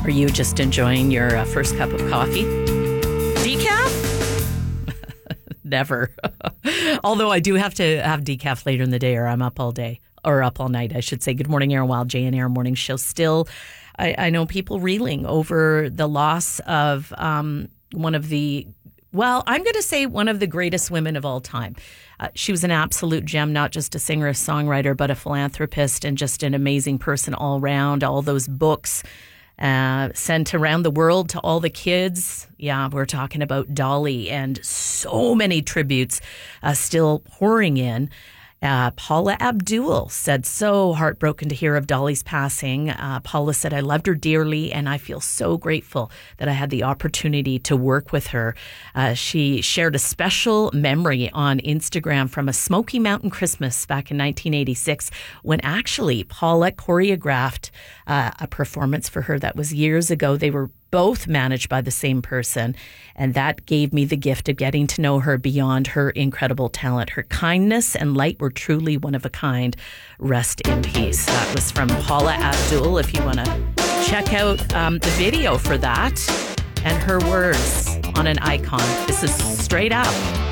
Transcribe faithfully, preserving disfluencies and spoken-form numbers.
Are you just enjoying your uh, first cup of coffee? Decaf? Never. Although I do have to have decaf later in the day or I'm up all day. Or up all night, I should say. Good morning, Aaron Wild, Jay and Aaron Morning Show. Still, I, I know people reeling over the loss of um, one of the, well, I'm going to say one of the greatest women of all time. Uh, she was an absolute gem, not just a singer, a songwriter, but a philanthropist and just an amazing person all around. All those books uh, sent around the world to all the kids. Yeah, we're talking about Dolly, and so many tributes uh, still pouring in. Uh, Paula Abdul said, so heartbroken to hear of Dolly's passing. Uh, Paula said, I loved her dearly, and I feel so grateful that I had the opportunity to work with her. Uh, she shared a special memory on Instagram from a Smoky Mountain Christmas back in nineteen eighty-six, when actually Paula choreographed uh, a performance for her that was years ago. They were both managed by the same person. And that gave me the gift of getting to know her beyond her incredible talent. Her kindness and light were truly one of a kind. Rest in peace. That was from Paula Abdul. If you want to check out um, the video for that and her words on an icon. This is Straight Up.